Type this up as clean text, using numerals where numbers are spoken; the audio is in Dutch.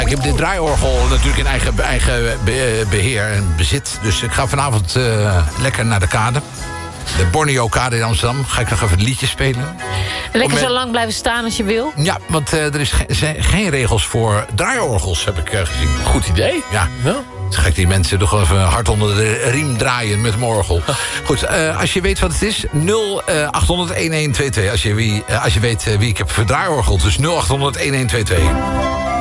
ik heb dit draaiorgel natuurlijk in eigen beheer en bezit. Dus ik ga vanavond lekker naar de kade. De Borneo-kade in Amsterdam. Ga ik nog even een liedje spelen. Lekker zo lang blijven staan als je wil. Ja, want er zijn geen regels voor draaiorgels, heb ik gezien. Goed idee. Ja. Dus ga ik die mensen toch even hard onder de riem draaien met mijn orgel. Goed, als je weet wat het is, 0800-1122. Als je weet wie ik heb voor draaiorgel, dus 0800-1122.